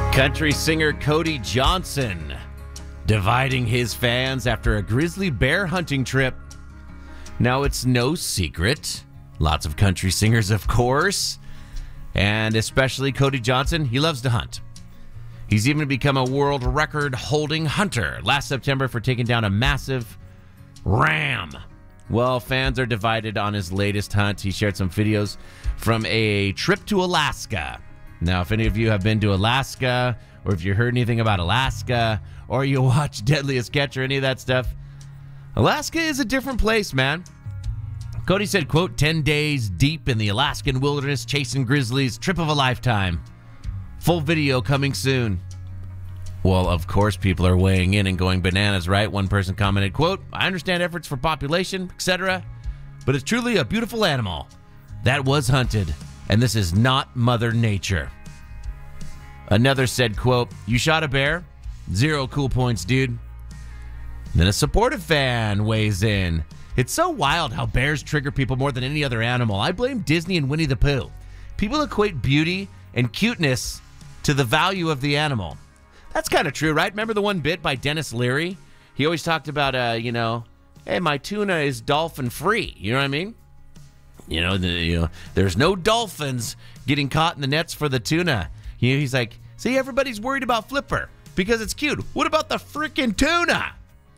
Country singer Cody Johnson dividing his fans after a grizzly bear hunting trip. Now, it's no secret. Lots of country singers, of course, and especially Cody Johnson, he loves to hunt. He's even become a world record-holding hunter last September for taking down a massive ram. Well, fans are divided on his latest hunt. He shared some videos from a trip to Alaska. Now, if any of you have been to Alaska, or if you heard anything about Alaska, or you watch Deadliest Catch or any of that stuff, Alaska is a different place, man. Cody said, quote, 10 days deep in the Alaskan wilderness chasing grizzlies, trip of a lifetime. Full video coming soon. Well, of course, people are weighing in and going bananas, right? One person commented, quote, I understand efforts for population, etc., but it's truly a beautiful animal that was hunted, and this is not Mother Nature. Another said, quote, you shot a bear? 0 cool points, dude. Then a supportive fan weighs in. It's so wild how bears trigger people more than any other animal. I blame Disney and Winnie the Pooh. People equate beauty and cuteness to the value of the animal. That's kind of true, right? Remember the one bit by Dennis Leary? He always talked about, hey, my tuna is dolphin free. You know what I mean? There's no dolphins getting caught in the nets for the tuna. He's like, see, everybody's worried about Flipper because it's cute. What about the freaking tuna?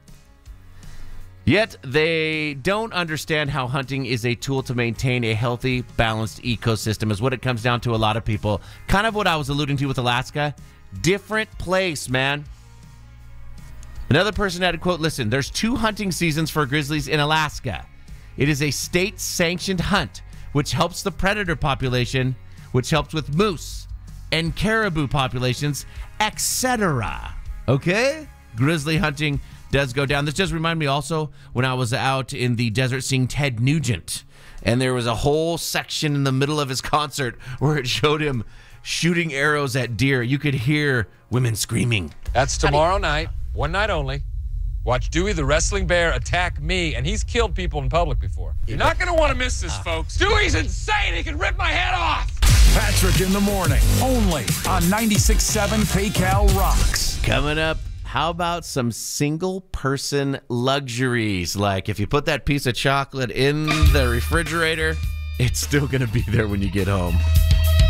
Yet they don't understand how hunting is a tool to maintain a healthy, balanced ecosystem is what it comes down to a lot of people. Kind of what I was alluding to with Alaska. Different place, man. Another person added, quote, listen, there's 2 hunting seasons for grizzlies in Alaska. It is a state-sanctioned hunt, which helps the predator population, which helps with moose and caribou populations, etc. Okay? Grizzly hunting does go down. This does remind me also when I was out in the desert seeing Ted Nugent, and there was a whole section in the middle of his concert where it showed him shooting arrows at deer. You could hear women screaming. That's tomorrow night, one night only. Watch Dewey the wrestling bear attack me, and he's killed people in public before. You're not going to want to miss this, folks. Dewey's insane. He can rip my head off. Patrick in the morning, only on 96.7 PayCal Rocks. Coming up, how about some single-person luxuries? Like if you put that piece of chocolate in the refrigerator, it's still going to be there when you get home.